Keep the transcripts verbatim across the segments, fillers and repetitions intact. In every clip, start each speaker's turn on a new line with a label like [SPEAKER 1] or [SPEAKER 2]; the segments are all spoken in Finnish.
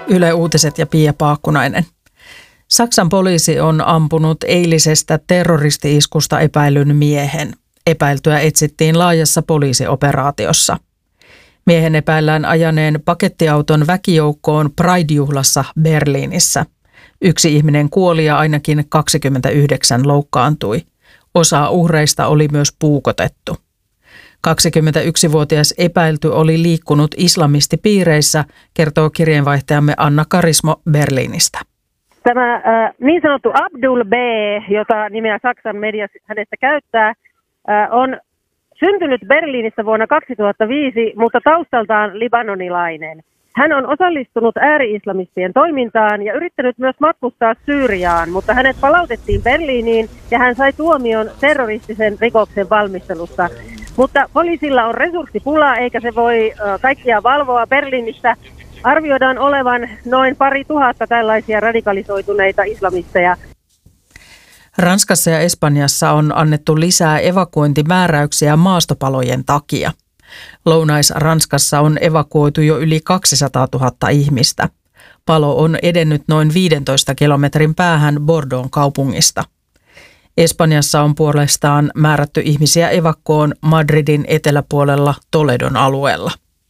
[SPEAKER 1] Yle Uutiset ja Pia Paakkunainen. Saksan poliisi on ampunut eilisestä terroristi-iskusta epäilyn miehen. Epäiltyä etsittiin laajassa poliisioperaatiossa. Miehen epäillään ajaneen pakettiauton väkijoukkoon Pride-juhlassa Berliinissä. Yksi ihminen kuoli ja ainakin kaksikymmentäyhdeksän loukkaantui. Osa uhreista oli myös puukotettu. kaksikymmentäyksivuotias epäilty oli liikkunut islamistipiireissä, kertoo kirjeenvaihtajamme Anna Karismo Berliinistä.
[SPEAKER 2] Tämä äh, niin sanottu Abdul B, jota nimeä Saksan media hänestä käyttää, äh, on syntynyt Berliinissä vuonna kaksituhattaviisi, mutta taustaltaan libanonilainen. Hän on osallistunut ääri-islamistien toimintaan ja yrittänyt myös matkustaa Syyriaan, mutta hänet palautettiin Berliiniin ja hän sai tuomion terroristisen rikoksen valmistelusta. Mutta poliisilla on resurssipula eikä se voi äh, kaikkia valvoa. Berliinissä arvioidaan olevan noin pari tuhatta tällaisia radikalisoituneita islamisteja.
[SPEAKER 1] Ranskassa ja Espanjassa on annettu lisää evakuointimääräyksiä maastopalojen takia. Lounais-Ranskassa on evakuoitu jo yli kaksisataatuhatta ihmistä. Palo on edennyt noin viidentoista kilometrin päähän Bordeauxn kaupungista. Espanjassa on puolestaan määrätty ihmisiä evakkoon Madridin eteläpuolella Toledon alueella.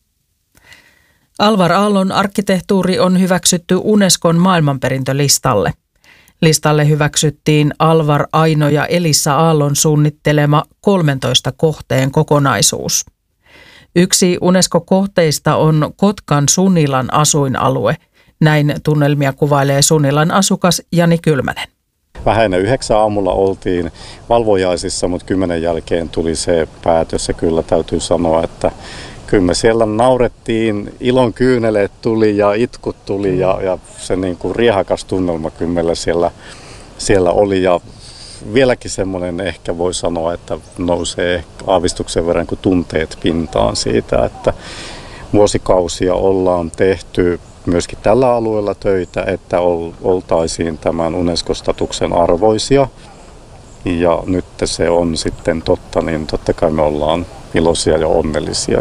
[SPEAKER 1] Alvar Aallon arkkitehtuuri on hyväksytty Unescon maailmanperintölistalle. Listalle hyväksyttiin Alvar Aino ja Elissa Aallon suunnittelema kolmentoista kohteen kokonaisuus. Yksi Unesco-kohteista on Kotkan Sunilan asuinalue. Näin tunnelmia kuvailee Sunilan asukas Jani Kylmänen.
[SPEAKER 3] Vähän ennen yhdeksän aamulla oltiin valvojaisissa, mutta kymmenen jälkeen tuli se päätös ja kyllä täytyy sanoa, että kyllä me siellä naurettiin, ilon kyyneleet tuli ja itkut tuli ja, ja se niin kuin riehakas tunnelma kyllä meillä siellä, siellä oli ja vieläkin semmoinen ehkä voi sanoa, että nousee aavistuksen verran kuin tunteet pintaan siitä, että vuosikausia ollaan tehty myöskin tällä alueella töitä, että oltaisiin tämän Unesco-statuksen arvoisia ja nyt se on sitten totta, niin totta kai me ollaan iloisia ja onnellisia.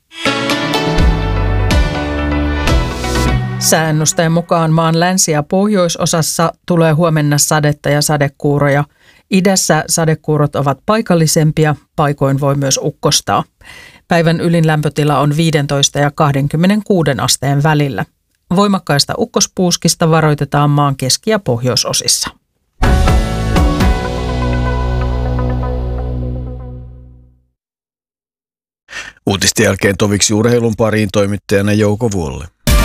[SPEAKER 1] Sääennusteen mukaan maan länsi- ja pohjoisosassa tulee huomenna sadetta ja sadekuuroja. Idässä sadekuurot ovat paikallisempia, paikoin voi myös ukkostaa. Päivän ylin lämpötila on viisitoista ja kaksikymmentäkuusi asteen välillä. Voimakkaista ukkospuuskista varoitetaan maan keski- ja pohjoisosissa.
[SPEAKER 4] Uutisten jälkeen toviksi urheilun pariin toimittajana Jouko Vuolle.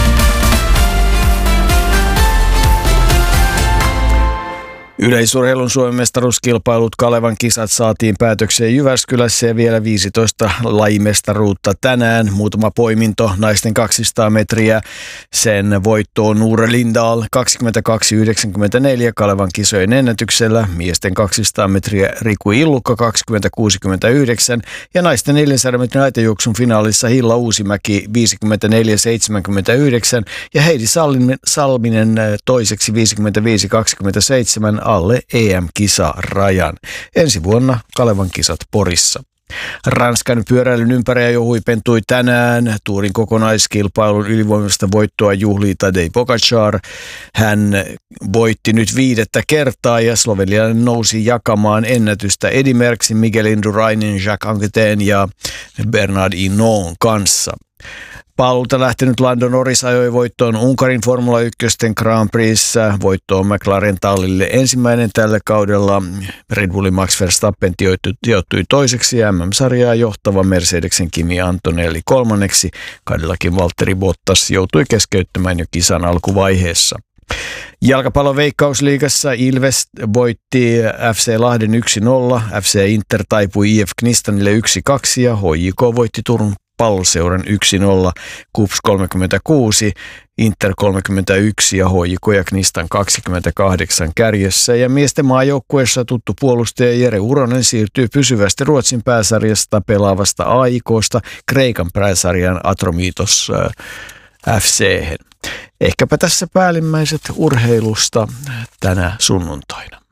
[SPEAKER 4] Yleisurheilun Suomen mestaruuskilpailut Kalevan kisat saatiin päätökseen Jyväskylässä ja vielä viisitoista lajimestaruutta tänään. Muutama poiminto, naisten kaksisataa metriä. Sen voitto on Nuure Lindahl kaksikymmentäkaksi yhdeksänkymmentäneljä Kalevan kisojen ennätyksellä. Miesten kaksisataa metriä Riku Illukka kaksikymmentä kuusikymmentäyhdeksän ja naisten neljänsadan metrin aitajuoksun finaalissa Hilla Uusimäki viisikymmentäneljä seitsemänkymmentäyhdeksän ja Heidi Salminen toiseksi viisikymmentäviisi kaksikymmentäseitsemän alle E M-kisarajan. Ensi vuonna Kalevan kisat Porissa. Ranskan pyöräilyn ympäröijä jo huipentui tänään. Tuurin kokonaiskilpailun ylivoimaista voittoa juhlii Tadej Pogačar. Hän voitti nyt viidettä kertaa ja slovenialainen nousi jakamaan ennätystä Eddy Merckxin, Miguel Indurainin, Jacques Anquetin ja Bernard Hinault kanssa. Paululta lähtenyt Lando Norris ajoi voittoon Unkarin Formula yksi Grand Prixssä. Voitto on McLaren tallille ensimmäinen tällä kaudella. Red Bullin Max Verstappen sijoittui toiseksi ja M M-sarjaa johtava Mercedesen Kimi Antonelli kolmanneksi. Kadillakin Valtteri Bottas joutui keskeyttämään jo kisan alkuvaiheessa. Jalkapallon Veikkausliigassa Ilves voitti F C Lahden yksi nolla, F C Inter taipui I F Knistanille yksi kaksi ja H J K voitti Turun Palloseuran yksi nolla, KuPS kolmekymmentäkuusi, Inter kolmekymmentäyksi ja H J K ja Knistan kaksikymmentäkahdeksan kärjessä. Ja miesten maajoukkueessa tuttu puolustaja Jere Uronen siirtyy pysyvästi Ruotsin pääsarjasta pelaavasta A I K:sta Kreikan pääsarjan Atromitos F C:hen. Ehkäpä tässä päällimmäiset urheilusta tänä sunnuntaina.